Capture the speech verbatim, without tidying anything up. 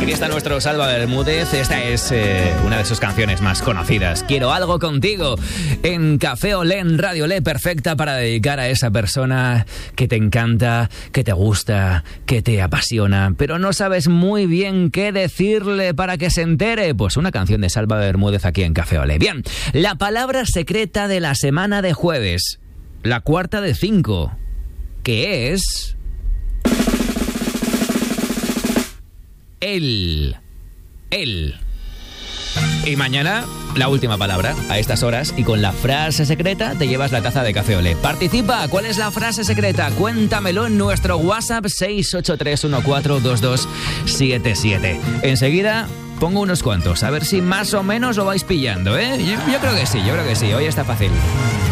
Aquí está nuestro Salva Bermúdez. Esta es eh, una de sus canciones más conocidas. Quiero algo contigo. En Café Olé, en Radio Olé, perfecta para dedicar a esa persona que te encanta, que te gusta, que te apasiona, pero no sabes muy bien qué decirle para que se entere. Pues una canción de Salva Bermúdez aquí en Café Olé. Bien, la palabra secreta de la semana de jueves, la cuarta de cinco, que es... El. El. Y mañana, la última palabra, a estas horas, y con la frase secreta te llevas la taza de Café Olé. Participa, ¿cuál es la frase secreta? Cuéntamelo en nuestro WhatsApp seis ocho tres uno cuatro dos dos siete siete. Enseguida pongo unos cuantos, a ver si más o menos lo vais pillando, ¿eh? Yo, yo creo que sí, yo creo que sí, hoy está fácil.